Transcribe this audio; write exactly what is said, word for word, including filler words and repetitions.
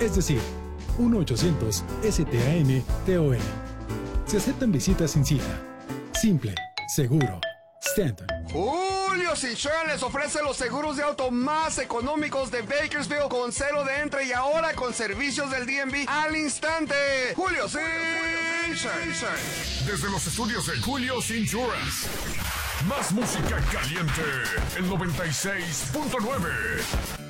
Es decir, uno ochocientos S T A N T O N. Se aceptan visitas sin cita. Simple, seguro. Stanton. Julio's Insurance les ofrece los seguros de auto más económicos de Bakersfield con cero de entre y ahora con servicios del D M V al instante. Julio's Insurance. Desde los estudios de Julio's Insurance. Más música caliente. El noventa y seis punto nueve.